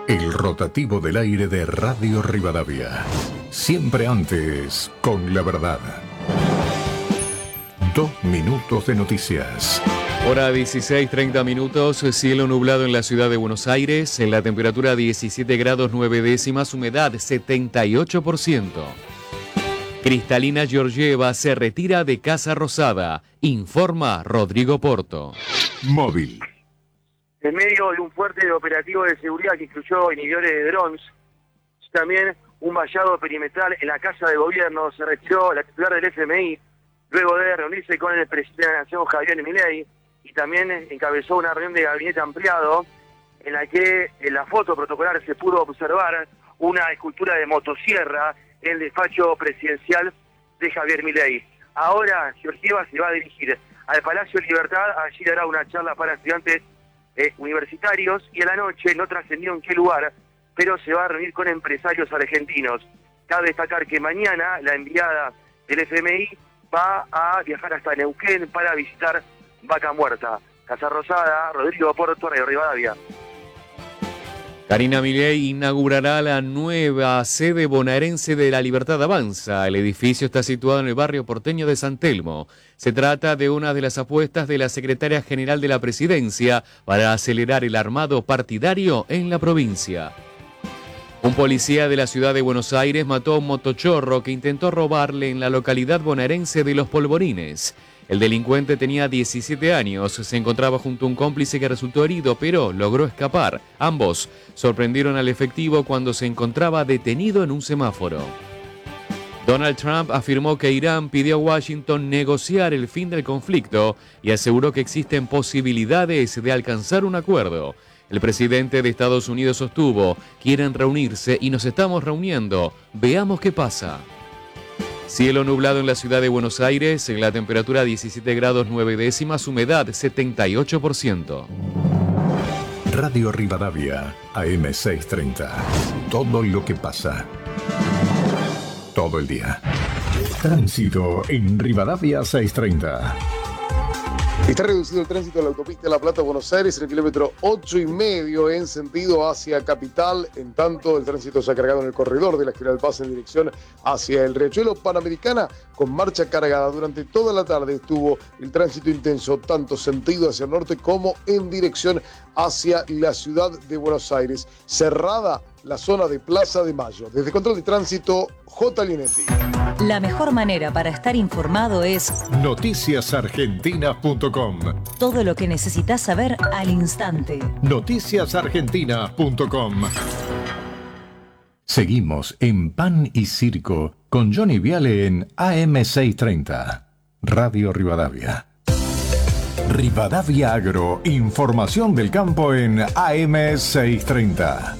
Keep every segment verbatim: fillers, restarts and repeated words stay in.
El rotativo del aire de Radio Rivadavia. Siempre antes, con la verdad. Dos minutos de noticias. Hora dieciséis, treinta minutos, cielo nublado en la ciudad de Buenos Aires, en la temperatura diecisiete grados nueve décimas, humedad setenta y ocho por ciento. Cristalina Georgieva se retira de Casa Rosada, informa Rodrigo Porto. Móvil. En medio de un fuerte operativo de seguridad que incluyó inhibidores de drones, también un vallado perimetral en la Casa de Gobierno, se retiró la titular del F M I luego de reunirse con el presidente de la Nación, Javier Milei, y también encabezó una reunión de gabinete ampliado en la que en la foto protocolar se pudo observar una escultura de motosierra en el despacho presidencial de Javier Milei. Ahora Georgieva se va a dirigir al Palacio de Libertad, allí dará una charla para estudiantes eh, universitarios y a la noche, no trascendió en qué lugar, pero se va a reunir con empresarios argentinos. Cabe destacar que mañana la enviada del F M I va a viajar hasta Neuquén para visitar Vaca Muerta. Casa Rosada, Rodrigo Porto, Radio Rivadavia. Karina Milei inaugurará la nueva sede bonaerense de La Libertad Avanza. El edificio está situado en el barrio porteño de San Telmo. Se trata de una de las apuestas de la secretaria general de la Presidencia para acelerar el armado partidario en la provincia. Un policía de la ciudad de Buenos Aires mató a un motochorro que intentó robarle en la localidad bonaerense de Los Polvorines. El delincuente tenía diecisiete años, se encontraba junto a un cómplice que resultó herido, pero logró escapar. Ambos sorprendieron al efectivo cuando se encontraba detenido en un semáforo. Donald Trump afirmó que Irán pidió a Washington negociar el fin del conflicto y aseguró que existen posibilidades de alcanzar un acuerdo. El presidente de Estados Unidos sostuvo: quieren reunirse y nos estamos reuniendo, veamos qué pasa. Cielo nublado en la ciudad de Buenos Aires, en la temperatura diecisiete grados nueve décimas, humedad setenta y ocho por ciento. Radio Rivadavia, A M seiscientos treinta. Todo lo que pasa. Todo el día. Tránsito en Rivadavia seiscientos treinta. Está reducido el tránsito de la autopista de La Plata-Buenos Aires en el kilómetro ocho y medio en sentido hacia Capital. En tanto, el tránsito se ha cargado en el corredor de la General Paz en dirección hacia el Riachuelo. Panamericana con marcha cargada. Durante toda la tarde estuvo el tránsito intenso, tanto sentido hacia el norte como en dirección hacia la ciudad de Buenos Aires. Cerrada la zona de Plaza de Mayo. Desde Control de Tránsito, J. Linetti. La mejor manera para estar informado es noticias argentinas punto com. Todo lo que necesitas saber al instante. noticias argentinas punto com. Seguimos en Pan y Circo con Johnny Viale en A M seiscientos treinta. Radio Rivadavia. Rivadavia Agro, información del campo en A M seiscientos treinta.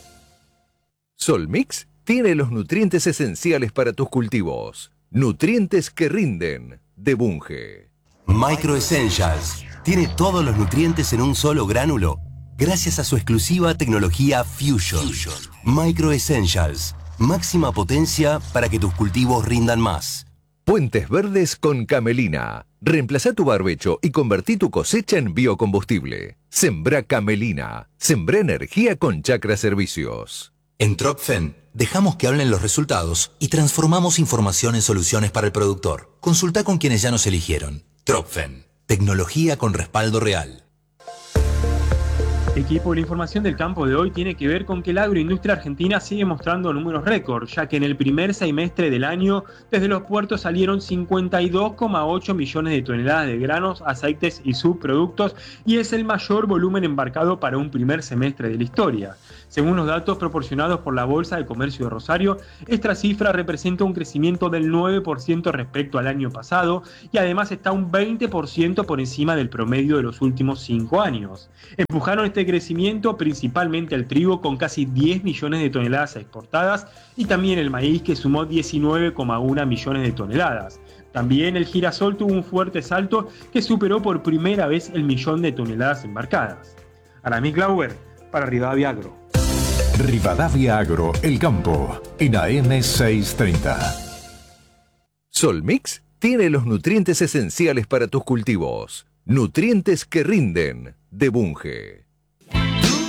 Solmix tiene los nutrientes esenciales para tus cultivos. Nutrientes que rinden, de Bunge. Micro Essentials tiene todos los nutrientes en un solo gránulo, gracias a su exclusiva tecnología Fusion. Fusion. Micro Essentials, máxima potencia para que tus cultivos rindan más. Puentes verdes con camelina. Reemplazá tu barbecho y convertí tu cosecha en biocombustible. Sembrá camelina. Sembrá energía con Chacra Servicios. En Tropfen, dejamos que hablen los resultados y transformamos información en soluciones para el productor. Consulta con quienes ya nos eligieron. Tropfen, tecnología con respaldo real. Equipo, la información del campo de hoy tiene que ver con que la agroindustria argentina sigue mostrando números récord, ya que en el primer semestre del año desde los puertos salieron cincuenta y dos coma ocho millones de toneladas de granos, aceites y subproductos, y es el mayor volumen embarcado para un primer semestre de la historia. Según los datos proporcionados por la Bolsa de Comercio de Rosario, esta cifra representa un crecimiento del nueve por ciento respecto al año pasado y además está un veinte por ciento por encima del promedio de los últimos cinco años. Empujaron este crecimiento principalmente el trigo con casi diez millones de toneladas exportadas y también el maíz que sumó diecinueve coma uno millones de toneladas. También el girasol tuvo un fuerte salto que superó por primera vez el millón de toneladas embarcadas. Aramis Glauber, para Rivadavia Agro. Rivadavia Agro, el campo, en A M seiscientos treinta. Solmix tiene los nutrientes esenciales para tus cultivos. Nutrientes que rinden, de Bunge.